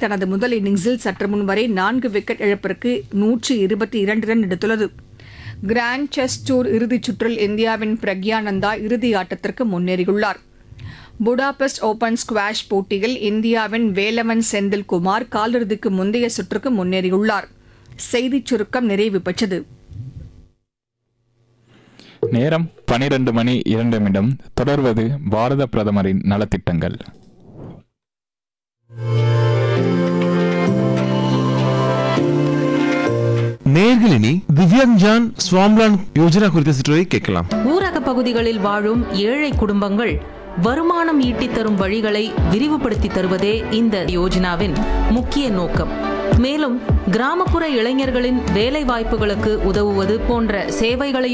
தனது முதல் இன்னிங்ஸில் சற்று முன் வரை 4 விக்கெட் இழப்பிற்கு 122 ரன் எடுத்துள்ளது. கிராண்ட் செஸ் டூர் இறுதிச் சுற்றில் இந்தியாவின் பிரக்யானந்தா இறுதி ஆட்டத்திற்கு முன்னேறியுள்ளார். புடாபெஸ்ட் ஓபன் ஸ்குவாஷ் போட்டியில் இந்தியாவின் வேலவன் செந்தில்குமார் காலிறுதிக்கு முந்தைய சுற்றுக்கு முன்னேறியுள்ளார். செய்திச் சுருக்கம் நிறைவு பெற்றது. நேரம் 12:02. தொடர்வது பாரத பிரதமரின் நலத்திட்டங்கள். நேயர்களினி திவ்யாங்ஜான் ஸ்வாம்லான் யோஜனா குறித்த சிற்றுரை கேட்கலாம். ஊரக பகுதிகளில் வாழும் ஏழை குடும்பங்கள் வருமானம் ஈட்டித் தரும் வழிகளை விரிவுபடுத்தி தருவதே இந்த யோஜனாவின் முக்கிய நோக்கம். மேலும் கிராமப்புற இளைஞர்களின் வேலை வாய்ப்புகளுக்கு உதவுவது போன்ற சேவைகளை